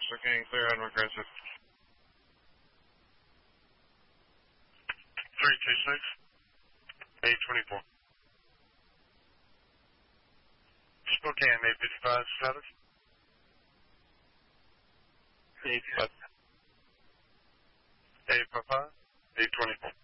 looking clear on regressive. 326, 824. Spokane, 855 status. 855, 824.